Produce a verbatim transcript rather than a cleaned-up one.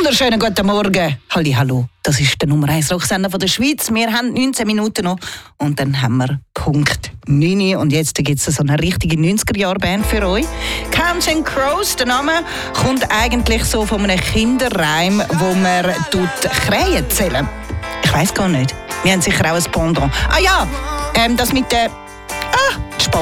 wunderschönen guten Morgen. Halli, hallo. Das ist der Nummer eins Rocksender von der Schweiz. Wir haben neunzehn Minuten noch und dann haben wir Punkt neun. Und jetzt gibt es so eine richtige neunziger-Jahre-Band für euch. Counting Crows, der Name kommt eigentlich so von einem Kinderreim, wo man Krähen zählen. Ich weiss gar nicht. Wir haben sicher auch ein Pendant. Ah ja, ähm, das mit der... Ah,